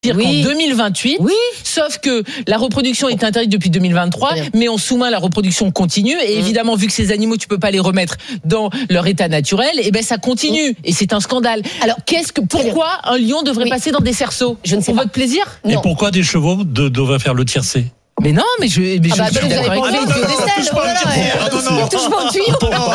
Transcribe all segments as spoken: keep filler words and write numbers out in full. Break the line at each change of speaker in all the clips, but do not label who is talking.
Oui.
En deux mille vingt-huit,
oui.
Sauf que la reproduction est interdite depuis deux mille vingt-trois, mais en sous-main la reproduction continue et mmh. évidemment vu que ces animaux tu peux pas les remettre dans leur état naturel, et ben ça continue mmh. et c'est un scandale. Alors qu'est-ce que pourquoi un lion devrait oui. passer dans des cerceaux? Je ne sais
Pour
pas.
votre plaisir?
Et non. Pourquoi des chevaux de, devraient faire le tiercé?
Mais non, mais je, mais
ah bah,
je suis d'accord avec
vous. Touche pas au tuyau.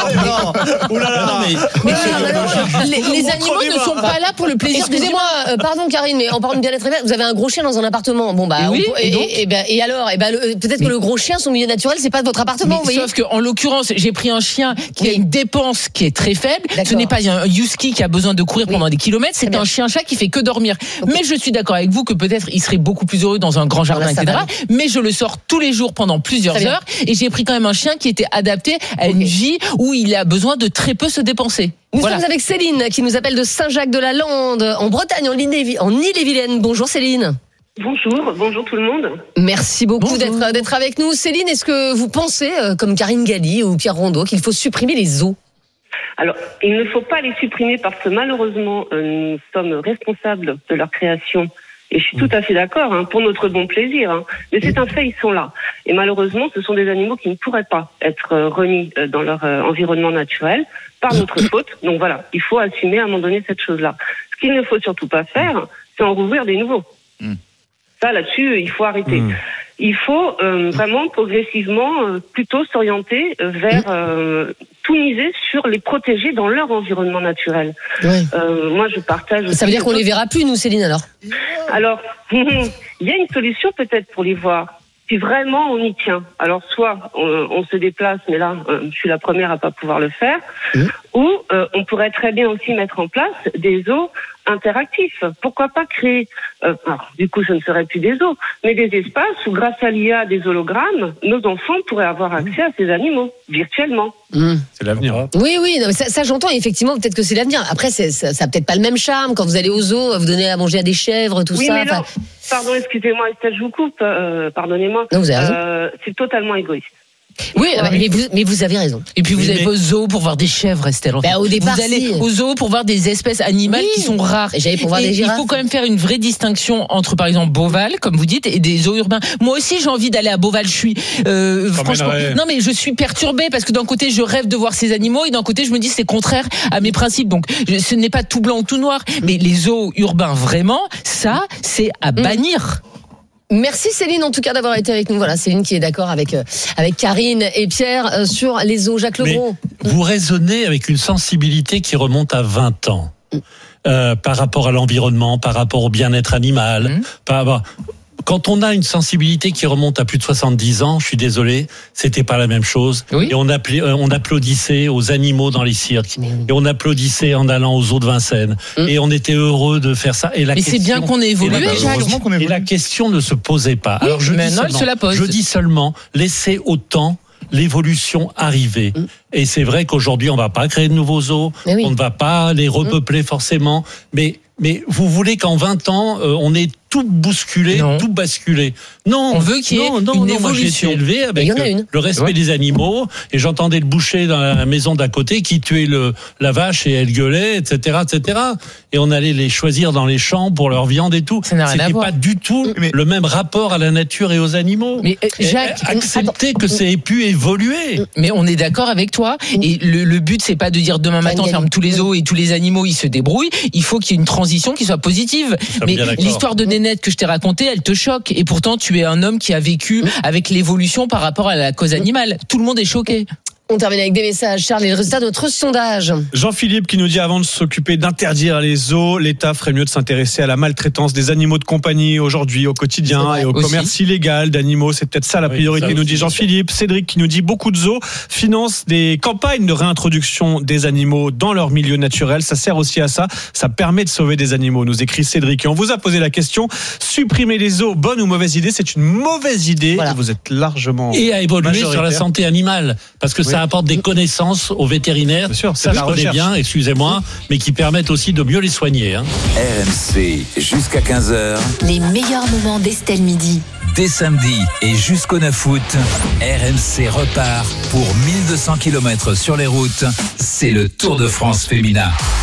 Oh là là,
mais les, les animaux ne sont pas là pour le plaisir.
Excusez-moi, euh, pardon Karine, mais en parlant de bien-être, vous avez un gros chien dans un appartement. Bon bah,
et oui.
On, et, et, et, ben, et alors, et ben, le, peut-être mais, que le gros chien, son milieu naturel, c'est pas votre appartement.
Mais,
vous
sauf que en l'occurrence, j'ai pris un chien qui oui. a une dépense qui est très faible. D'accord. Ce n'est pas un husky qui a besoin de courir oui. pendant des kilomètres. C'est un chien-chat qui fait que dormir. Okay. Mais je suis d'accord avec vous que peut-être il serait beaucoup plus heureux dans un grand jardin, et cetera. Mais je le sors tous les jours pendant plusieurs heures et j'ai pris quand même un chien qui était adapté à une okay. vie où il a besoin de très peu se dépenser.
Nous
voilà.
sommes avec Céline qui nous appelle de Saint-Jacques-de-la-Lande en Bretagne, en Ille-et-Vilaine. Bonjour Céline.
Bonjour, bonjour tout le monde.
Merci beaucoup d'être, d'être avec nous. Céline, est-ce que vous pensez, comme Karine Galli ou Pierre Rondeau, qu'il faut supprimer les zoos ?
Alors, il ne faut pas les supprimer parce que malheureusement, euh, nous sommes responsables de leur création. Et je suis tout à fait d'accord, hein, pour notre bon plaisir. Hein. Mais c'est un fait, ils sont là. Et malheureusement, ce sont des animaux qui ne pourraient pas être euh, remis euh, dans leur euh, environnement naturel par notre faute. Donc voilà, il faut assumer à un moment donné cette chose-là. Ce qu'il ne faut surtout pas faire, c'est en rouvrir des nouveaux. Mm. Ça, là-dessus, il faut arrêter. Mm. Il faut euh, vraiment progressivement euh, plutôt s'orienter vers euh, tout miser sur les protéger dans leur environnement naturel. Ouais. Euh, moi, je partage.
Ça veut dire qu'on les verra plus, nous, Céline, alors ?
Alors, il y a une solution peut-être pour les voir. Si vraiment on y tient. Alors, soit on, on se déplace, mais là, euh, je suis la première à pas pouvoir le faire. Mmh. Ou euh, on pourrait très bien aussi mettre en place des zoos interactifs. Pourquoi pas créer, euh, alors, du coup, ce ne serait plus des zoos, mais des espaces où, grâce à l'I A, des hologrammes, nos enfants pourraient avoir accès à ces animaux virtuellement.
Mmh. C'est l'avenir.
Oui, oui, non, mais ça, ça j'entends. Effectivement, peut-être que c'est l'avenir. Après, c'est, ça, ça a peut-être pas le même charme quand vous allez au zoo, vous donnez à manger à des chèvres, tout
oui,
ça.
Mais là, pardon, excusez-moi, Estelle, je vous coupe. Euh, pardonnez-moi.
Non, vous avez raison.
Euh, c'est totalement égoïste.
Oui, ouais. mais, vous, mais vous avez raison.
Et puis vous
mais
allez mais... pas au zoo pour voir des chèvres, Estelle.
Bah, au départ,
vous allez
si.
au zoo pour voir des espèces animales oui. qui sont rares.
Et j'allais pour voir
et
des girafes.
Il faut quand même faire une vraie distinction entre, par exemple, Beauval, comme vous dites, et des zoos urbains. Moi aussi, j'ai envie d'aller à Beauval. Je suis euh, franchement, non mais je suis perturbée parce que d'un côté, je rêve de voir ces animaux et d'un côté, je me dis c'est contraire à mes principes. Donc, je, ce n'est pas tout blanc ou tout noir, mais les zoos urbains, vraiment, ça, c'est à bannir.
Merci Céline en tout cas d'avoir été avec nous. Voilà, Céline qui est d'accord avec euh, avec Karine et Pierre euh, sur les zoos. Jacques Legros.
Mais vous raisonnez avec une sensibilité qui remonte à vingt ans euh, par rapport à l'environnement, par rapport au bien-être animal. Mmh. Par, quand on a une sensibilité qui remonte à plus de soixante-dix ans, je suis désolé, c'était pas la même chose. Oui. Et on, appli- on applaudissait aux animaux dans les cirques. Oui. Et on applaudissait en allant aux eaux de Vincennes. Mmh. Et on était heureux de faire ça. Et la
Mais
question,
c'est bien qu'on ait évolué,
et la,
Jacques.
qu'on ait évolué. Et la question ne se posait pas.
Oui,
alors je
mais
dis,
non,
seulement,
se la pose.
je dis seulement, laissez au temps l'évolution arriver. Mmh. Et c'est vrai qu'aujourd'hui, on va pas créer de nouveaux zoos. Oui. On ne va pas les repeupler mmh. forcément. Mais, mais vous voulez qu'en vingt ans, euh, on ait tout bousculé, non. tout basculé. Non,
on veut qu'il y ait
non, non,
une
non,
évolution.
Moi, j'ai été élevé avec
une.
le respect ouais. des animaux et j'entendais le boucher dans la maison d'à côté qui tuait le, la vache et elle gueulait, et cetera, et cetera. Et on allait les choisir dans les champs pour leur viande et tout.
Ça n'a rien à voir.
C'était pas du tout mais, le même rapport à la nature et aux animaux.
Mais Jacques,
accepter que ça ait pu évoluer.
Mais on est d'accord avec toi. Et le, le but, c'est pas de dire demain matin on ferme tous les zoos et tous les animaux ils se débrouillent. Il faut qu'il y ait une transition qui soit positive. Mais l'histoire de Nénette que je t'ai racontée, elle te choque. Et pourtant, tu es un homme qui a vécu avec l'évolution par rapport à la cause animale. Tout le monde est choqué.
On termine avec des messages. Charles, les résultats de notre sondage.
Jean-Philippe qui nous dit avant de s'occuper d'interdire les zoos, l'État ferait mieux de s'intéresser à la maltraitance des animaux de compagnie aujourd'hui, au quotidien et au aussi. commerce illégal d'animaux. C'est peut-être ça la priorité, oui, ça nous dit Jean-Philippe. Cédric qui nous dit beaucoup de zoos financent des campagnes de réintroduction des animaux dans leur milieu naturel. Ça sert aussi à ça. Ça permet de sauver des animaux, nous écrit Cédric. Et on vous a posé la question, supprimer les zoos, bonne ou mauvaise idée? C'est une mauvaise idée. Voilà. Vous êtes largement
Et à évoluer sur la santé animale. Parce que oui. ça apporte des connaissances aux vétérinaires,
sûr,
ça je connais bien, excusez-moi, mais qui permettent aussi de mieux les soigner. Hein.
R M C, jusqu'à quinze heures.
Les meilleurs moments d'Estelle Midi.
Dès samedi et jusqu'au neuf août, R M C repart pour mille deux cents kilomètres sur les routes. C'est le Tour de France féminin.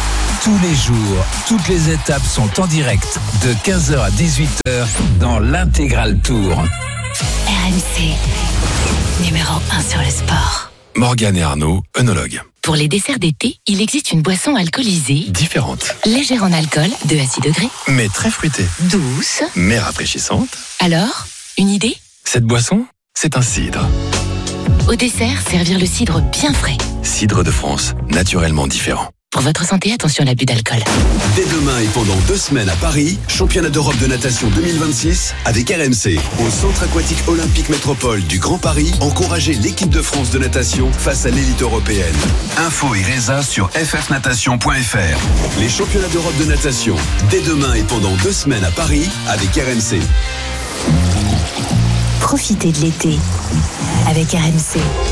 Tous les jours, toutes les étapes sont en direct de quinze heures à dix-huit heures dans l'Intégral Tour.
R M C, numéro un sur le sport.
Morgane et Arnaud, œnologues.
Pour les desserts d'été, il existe une boisson alcoolisée.
Différente.
Légère en alcool, deux à six degrés.
Mais très fruitée.
Douce.
Mais rafraîchissante.
Alors, une idée ?
Cette boisson, c'est un cidre.
Au dessert, servir le cidre bien frais.
Cidre de France, naturellement différent.
Pour votre santé, attention à l'abus d'alcool.
Dès demain et pendant deux semaines à Paris, championnat d'Europe de natation deux mille vingt-six avec R M C. Au Centre aquatique olympique métropole du Grand Paris, encouragez l'équipe de France de natation face à l'élite européenne. Info et résa sur f f natation point f r. Les championnats d'Europe de natation, dès demain et pendant deux semaines à Paris avec R M C.
Profitez de l'été avec R M C.